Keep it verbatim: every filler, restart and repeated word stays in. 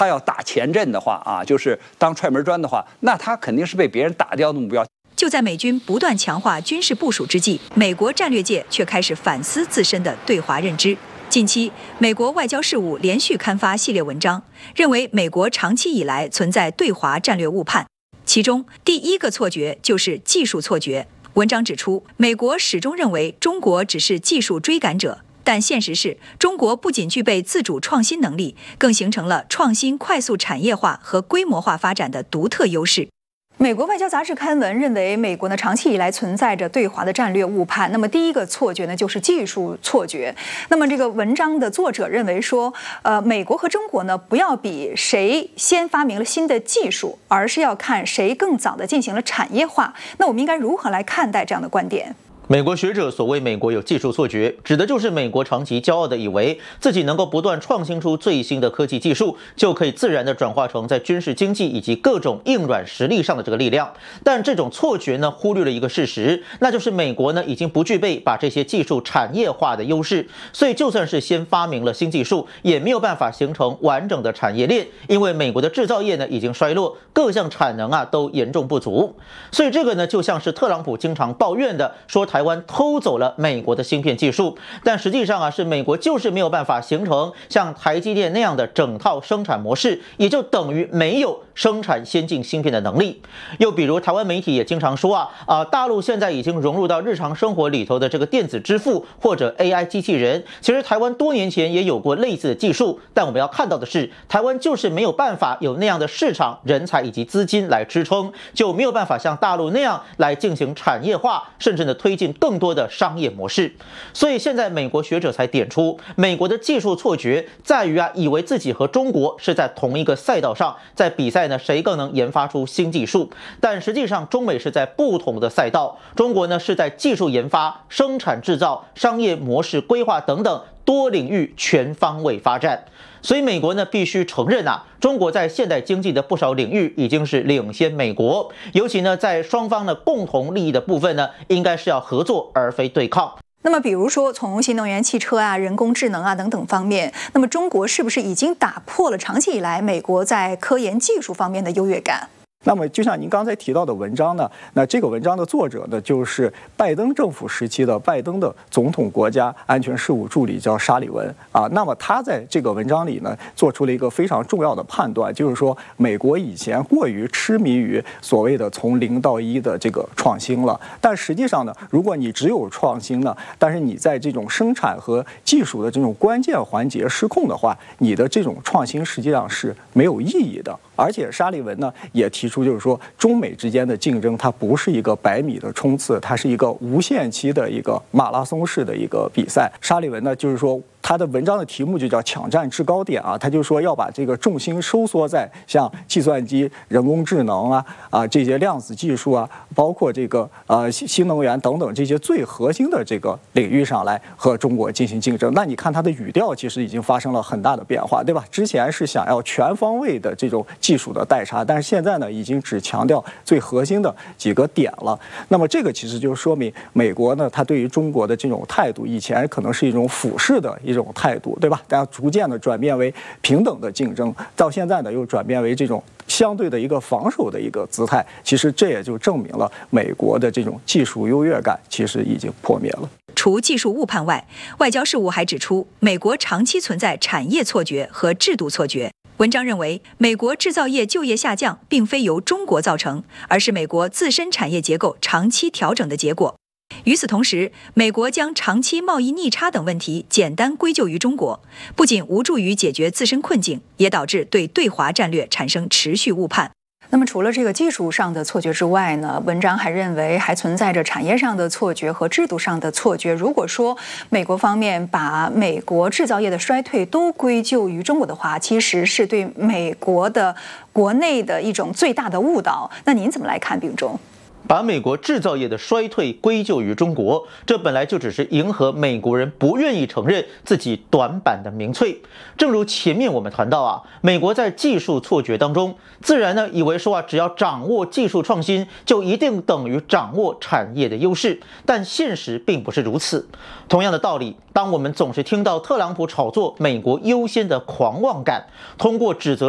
他要打前阵的话啊，就是当踹门砖的话，那他肯定是被别人打掉的目标。 就在美军不断强化军事部署之际，美国战略界却开始反思自身的对华认知。近期，美国外交事务连续刊发系列文章，认为美国长期以来存在对华战略误判。其中，第一个错觉就是技术错觉。文章指出，美国始终认为中国只是技术追赶者，但现实是，中国不仅具备自主创新能力，更形成了创新快速产业化和规模化发展的独特优势。美国外交杂志刊文认为，美国呢长期以来存在着对华的战略误判。那么第一个错觉呢，就是技术错觉。那么这个文章的作者认为说，呃，美国和中国呢，不要比谁先发明了新的技术，而是要看谁更早的进行了产业化。那我们应该如何来看待这样的观点？ 美国学者所谓美国有技术错觉，指的就是美国长期骄傲地以为自己能够不断创新出最新的科技技术，就可以自然地转化成在军事经济以及各种硬软实力上的这个力量。但这种错觉呢，忽略了一个事实，那就是美国呢已经不具备把这些技术产业化的优势，所以就算是先发明了新技术，也没有办法形成完整的产业链，因为美国的制造业呢已经衰落，各项产能啊都严重不足。所以这个呢就像是特朗普经常抱怨的，说台湾偷走了美国的芯片技术，但实际上啊，是美国就是没有办法形成像台积电那样的整套生产模式，也就等于没有生产先进芯片的能力。又比如台湾媒体也经常说啊，啊，大陆现在已经融入到日常生活里头的这个电子支付或者 A I 机器人，其实台湾多年前也有过类似的技术，但我们要看到的是，台湾就是没有办法有那样的市场、人才以及资金来支撑，就没有办法像大陆那样来进行产业化，甚至呢推进更多的商业模式。所以现在美国学者才点出，美国的技术错觉在于啊，以为自己和中国是在同一个赛道上，在比赛呢谁更能研发出新技术。但实际上中美是在不同的赛道，中国呢是在技术研发、生产制造、商业模式规划等等多领域全方位发展。所以美国呢必须承认啊，中国在现代经济的不少领域已经是领先美国，尤其呢在双方的共同利益的部分呢，应该是要合作而非对抗。 那么比如说从新能源汽车啊、人工智能啊等等方面，那么中国是不是已经打破了长期以来美国在科研技术方面的优越感？ 那么，就像您刚才提到的文章呢，那这个文章的作者呢，就是拜登政府时期的拜登的总统国家安全事务助理，叫沙利文啊。那么他在这个文章里呢，做出了一个非常重要的判断，就是说，美国以前过于痴迷于所谓的从零到一的这个创新了。但实际上呢，如果你只有创新呢，但是你在这种生产和技术的这种关键环节失控的话，你的这种创新实际上是没有意义的。而且沙利文呢也提出，就是说中美之间的竞争，它不是一个百米的冲刺，它是一个无限期的一个马拉松式的一个比赛。沙利文呢就是说，他的文章的题目就叫抢占制高点啊，他就说要把这个重心收缩在像计算机、人工智能啊啊这些量子技术啊，包括这个呃新能源等等这些最核心的这个领域上来和中国进行竞争。那你看他的语调其实已经发生了很大的变化，对吧？之前是想要全方位的这种技术的代差，但是现在呢已经只强调最核心的几个点了。那么这个其实就说明美国呢，它对于中国的这种态度，以前可能是一种俯视的一种态度，对吧？但逐渐的转变为平等的竞争，到现在呢又转变为这种相对的一个防守的一个姿态。其实这也就证明了美国的这种技术优越感其实已经破灭了。 除技术误判外，外交事务还指出，美国长期存在产业错觉和制度错觉。文章认为，美国制造业就业下降并非由中国造成，而是美国自身产业结构长期调整的结果。与此同时，美国将长期贸易逆差等问题简单归咎于中国，不仅无助于解决自身困境，也导致对对华战略产生持续误判。那么除了这个技术上的错觉之外呢，文章还认为还存在着产业上的错觉和制度上的错觉。如果说美国方面把美国制造业的衰退都归咎于中国的话，其实是对美国的国内的一种最大的误导。那您怎么来看，秉忠？ 把美国制造业的衰退归咎于中国，这本来就只是迎合美国人不愿意承认自己短板的民粹。正如前面我们谈到啊，美国在技术错觉当中，自然呢以为说啊，只要掌握技术创新，就一定等于掌握产业的优势，但现实并不是如此。同样的道理，当我们总是听到特朗普炒作美国优先的狂妄感，通过指责